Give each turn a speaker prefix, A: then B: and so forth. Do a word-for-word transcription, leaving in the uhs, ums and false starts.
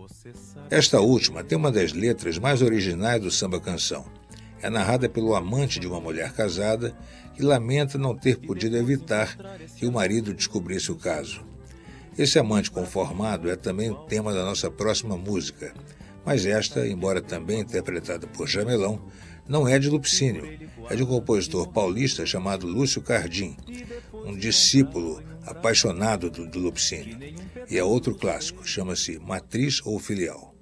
A: Esta última tem uma das letras mais originais do samba-canção. É narrada pelo amante de uma mulher casada que lamenta não ter podido evitar que o marido descobrisse o caso. Esse amante conformado é também o tema da nossa próxima música, mas esta, embora também interpretada por Jamelão, não é de Lupicínio, é de um compositor paulista chamado Lúcio Cardim, um discípulo apaixonado do, do Lupicínio. E é outro clássico, chama-se Matriz ou Filial.